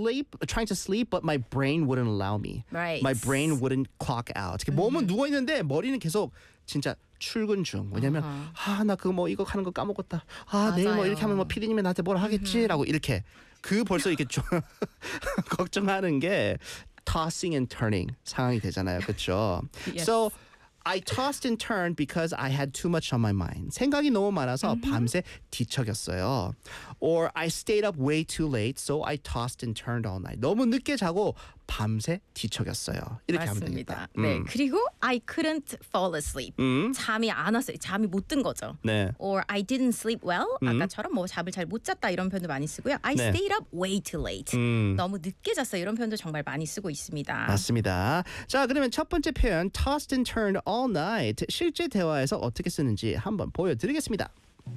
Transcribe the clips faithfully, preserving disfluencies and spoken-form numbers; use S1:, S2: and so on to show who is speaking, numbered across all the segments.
S1: sleep, trying to sleep, but my brain wouldn't allow me.
S2: Right.
S1: My brain wouldn't clock out. 몸은 누워 있는데 머리는 계속 진짜 출근 중. 왜냐면 아, 나 그거 뭐 이거 하는 거 까먹었다. 아, 내일 뭐
S2: 맞아요.
S1: 이렇게 하면 뭐 피디님이 나한테 뭐라 하겠지라고 이렇게 그 벌써 이렇게 좀 걱정하는 게 tossing and turning 상황이 되잖아요. 그렇죠?
S2: Yes.
S1: So I tossed and turned because I had too much on my mind. 생각이 너무 많아서 밤새 뒤척였어요. Or I stayed up way too late, so I tossed and turned all night. 너무 늦게 자고 밤새 뒤척였어요. 이렇게 하면 되겠다.
S2: 맞습니다. 네, 그리고 I couldn't fall asleep.
S1: 음.
S2: 잠이 안 왔어요. 잠이 못 든 거죠.
S1: 네.
S2: Or I didn't sleep well. 아까처럼 뭐 잠을 잘 못 잤다 이런 표현도 많이 쓰고요. I
S1: 네.
S2: stayed up way too late.
S1: 음.
S2: 너무 늦게 잤어요. 이런 표현도 정말 많이 쓰고 있습니다.
S1: 맞습니다. 자, 그러면 첫 번째 표현 tossed and turned all night. 실제 대화에서 어떻게 쓰는지 한번 보여드리겠습니다.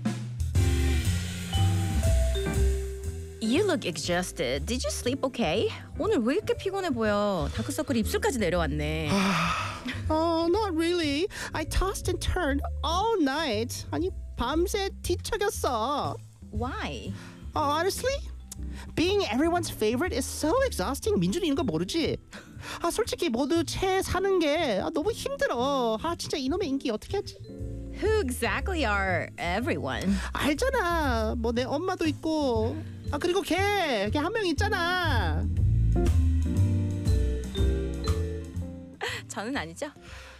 S2: You look exhausted. Did you sleep okay? 오늘 왜 이렇게 피곤해 보여? 다크서클 입술까지 내려왔네.
S1: Oh, not really. I tossed and turned all night. 아니, 밤새 뒤척였어.
S2: Why?
S1: Oh, honestly, being everyone's favorite is so exhausting. 민준이 이런 거 모르지? 아, 솔직히 모두 채 사는 게 아, 너무 힘들어. 아, 진짜 이놈의 인기 어떻게 하지?
S2: Who exactly are everyone?
S1: 알잖아. 뭐 내 엄마도 있고. 아, 그리고 걔, 걔 한 명 있잖아.
S2: 저는 아니죠.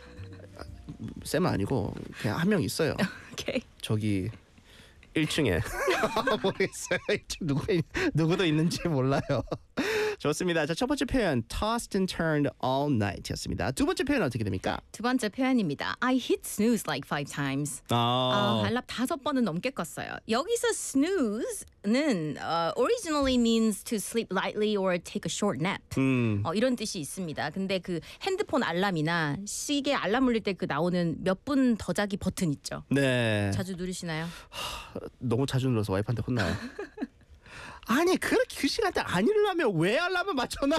S1: 쌤은 아니고 그냥 한 명 있어요.
S2: Okay.
S1: 저기 일 층에 모르겠어요. 일 층 누구 있- 누구도 있는지 몰라요. 좋습니다. 자, 첫 번째 표현 tossed and turned all night였습니다. 두 번째 표현 어떻게 됩니까?
S2: 두 번째 표현입니다. I hit snooze like five times. 아, 알람 다섯 번은 넘게 껐어요. 여기서 snooze는 uh, originally means to sleep lightly or take a short nap.
S1: 음,
S2: 어, 이런 뜻이 있습니다. 근데 그 핸드폰 알람이나 시계 알람 울릴 때 그 나오는 몇 분 더 자기 버튼 있죠.
S1: 네.
S2: 자주 누르시나요?
S1: 너무 자주 눌러서 와이프한테 혼나요. 아니 그렇게 그 시간대 안 일어나면 왜 알람을 맞춰놔?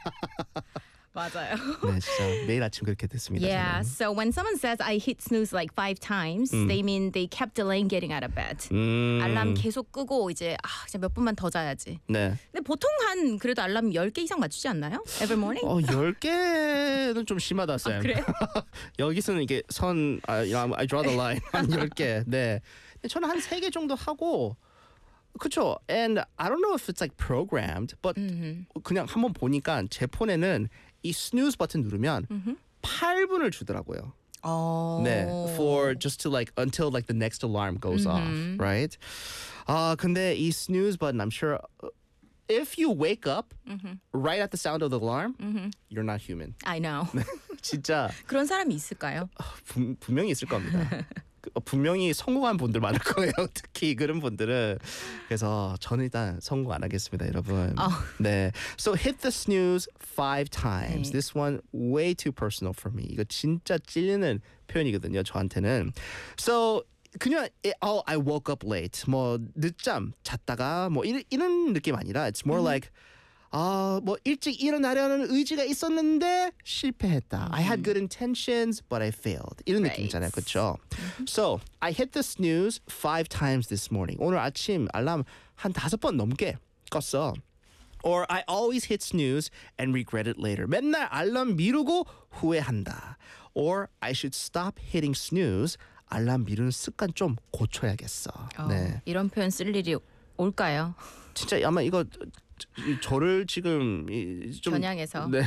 S2: 맞아요.
S1: 네, 진짜 매일 아침 그렇게 됐습니다.
S2: Yeah,
S1: 저는.
S2: so when someone says I hit snooze like five times, they mean they kept delaying getting out of bed.
S1: 음,
S2: 알람 계속 끄고 이제 아, 진짜 몇 분만 더 자야지.
S1: 네.
S2: 근데 보통 한 그래도 알람 열 개 이상 맞추지 않나요? Every morning?
S1: 어, 열 개는 좀 심하다, 쌤.
S2: 그래요?
S1: 여기서는 이게 선, 아, you know, I draw the line. 한 열 개. 네. 근데 저는 한 세 개 정도 하고, 그쵸. And I don't know if it's like programmed, but 그냥 한번 보니까 제 폰에는 이 snooze 버튼 누르면 팔 분을 주더라고요.
S2: 어.
S1: 네, for just to like until like the next alarm goes off, right? 아, 근데 이 snooze button, I'm sure uh, if you wake up right at the sound of the alarm, you're not human.
S2: I know.
S1: 진짜
S2: 그런 사람이 있을까요?
S1: 분, 분명히 있을 겁니다. 그, 어, 분명히 성공한 분들 많을 거예요. 특히 그런 분들은. 그래서 저는 일단 성공 안 하겠습니다, 여러분.
S2: 어.
S1: 네. So hit the snooze five times.
S2: 네.
S1: This one way too personal for me. 이거 진짜 찔리는 표현이거든요, 저한테는. So 그냥 oh I woke up late. 뭐 늦잠 잤다가 뭐 이런, 이런 느낌 아니라 it's more like 아, 뭐 일찍 일어나려는 의지가 있었는데 실패했다. I had good intentions, but I failed. 이런
S2: Right.
S1: 느낌이잖아요, 그렇죠? So I hit the snooze five times this morning. 오늘 아침 알람 한 다섯 번 넘게 껐어. Or I always hit snooze and regret it later. 맨날 알람 미루고 후회한다. Or I should stop hitting snooze. 알람 미루는 습관 좀 고쳐야겠어.
S2: 어,
S1: 네,
S2: 이런 표현 쓸 일이 올까요?
S1: 진짜 아마 이거 이- 저를 지금 이- 좀
S2: 겨냥해서.
S1: 네.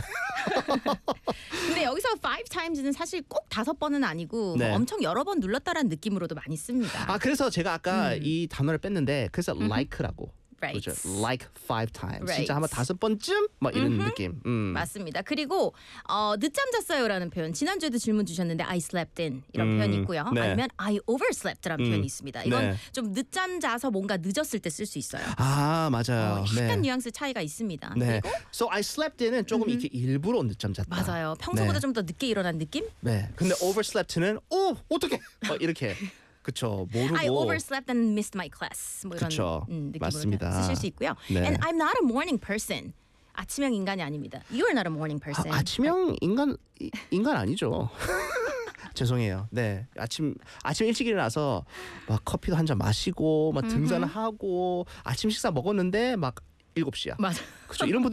S2: 근데 여기서 five times는 사실 꼭 다섯 번은 아니고
S1: 네.
S2: 뭐 엄청 여러 번 눌렀다라는 느낌으로도 많이 씁니다.
S1: 아 그래서 제가 아까 이 단어를 뺐는데 그래서 like라고
S2: Right.
S1: 그죠? Like five times.
S2: Right.
S1: 진짜 아마 다섯 번쯤 막 이런 느낌. 음.
S2: 맞습니다. 그리고 어, 늦잠 잤어요라는 표현 지난주에도 질문 주셨는데 I slept in 이런 표현이 있고요.
S1: 네.
S2: 아니면 I overslept라는 표현이 있습니다. 이건
S1: 네.
S2: 좀 늦잠 자서 뭔가 늦었을 때 쓸 수 있어요.
S1: 아 맞아요.
S2: 어, 약간
S1: 네.
S2: 뉘앙스 차이가 있습니다.
S1: 네.
S2: 그리고
S1: So I slept in은 조금 이렇게 일부러 늦잠 잤다.
S2: 맞아요. 평소보다
S1: 네.
S2: 좀 더 늦게 일어난 느낌?
S1: 네. 근데 overslept는 오 어떻게 어, 이렇게 그쵸 모르고.
S2: I overslept and missed my class. 뭐 이런
S1: 그쵸.
S2: 음, 느낌으로
S1: 맞습니다.
S2: 쓰실 수 있고요.
S1: 네.
S2: And I'm not a morning person. 아침형 인간이 아닙니다. You are not a morning person.
S1: 아, 아침형 인간 이- 인간 아니죠. 죄송해요. 네 아침 아침 일찍 일어나서 막 커피도 한 잔 마시고 막 등산하고 아침 식사 먹었는데 막 일곱 시야.
S2: 맞아.
S1: 그쵸 이런 분.